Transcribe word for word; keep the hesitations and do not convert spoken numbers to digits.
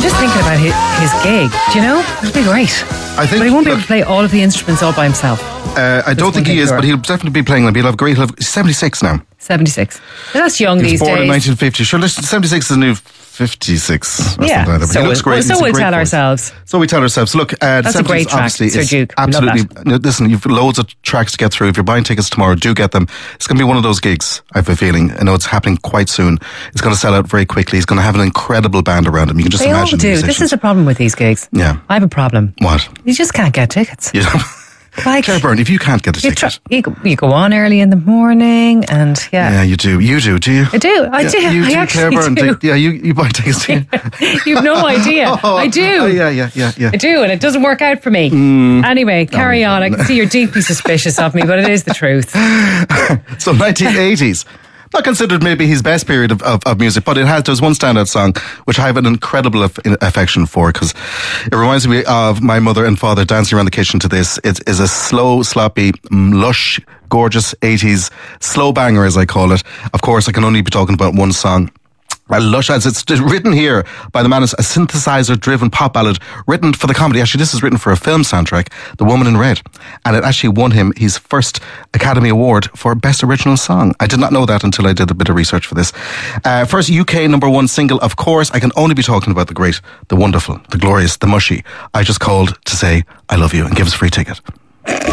just thinking about his, his gig. Do you know? It'll be great. I think, but he won't be look, able to play all of the instruments all by himself. Uh, I don't think he is, sure. but he'll definitely be playing them. He'll have great. He'll have, he's seventy-six now. seventy-six. That's young he was these born days. in nineteen fifty. Sure, listen, seventy-six is a new fifty-six. Or yeah. Like that. So, he looks great. So we tell voice. ourselves. So we tell ourselves. Look, uh, that's a great track, Sir Duke. Absolutely. No, listen, you've loads of tracks to get through. If you're buying tickets tomorrow, do get them. It's going to be one of those gigs. I have a feeling. I know it's happening quite soon. It's going to sell out very quickly. He's going to have an incredible band around him. You can just they imagine. They all do. This is a problem with these gigs. Yeah. I have a problem. What? You just can't get tickets. You know? Like, Claire Byrne, if you can't get a you ticket, tr- you, go, you go on early in the morning, and yeah, yeah, you do, you do, do you? I do, I yeah, do, you I do, actually Claire Byrne, do. do. Yeah, you you buy tickets, do you? You've no idea. oh, I do. Oh, yeah, yeah, yeah, yeah. I do, and it doesn't work out for me. Mm. Anyway, carry oh, on. I can see you're deeply suspicious of me, but it is the truth. So nineteen eighties. Not considered maybe his best period of, of, of music, but it has. There's one standout song which I have an incredible aff- affection for because it reminds me of my mother and father dancing around the kitchen to this. It is a slow, sloppy, lush, gorgeous eighties slow banger, as I call it. Of course, I can only be talking about one song. Well, lush as it's written here by the man is a synthesizer-driven pop ballad written for the comedy. Actually, this is written for a film soundtrack, The Woman in Red, and it actually won him his first Academy Award for Best Original Song. I did not know that until I did a bit of research for this. Uh, first U K number one single, of course. I can only be talking about the great, the wonderful, the glorious, the mushy. I just called to say I love you and give us a free ticket.